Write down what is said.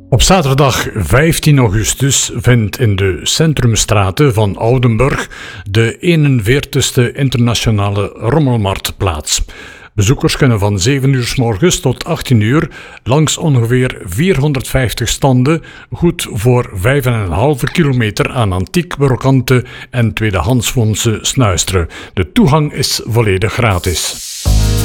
Op zaterdag 15 augustus vindt in de centrumstraten van Oudenburg de 41ste internationale rommelmarkt plaats. Bezoekers kunnen van 7 uur 's morgens tot 18 uur langs ongeveer 450 standen goed voor 5,5 kilometer aan antiek, brokante en tweedehandsfondsen snuisteren. De toegang is volledig gratis.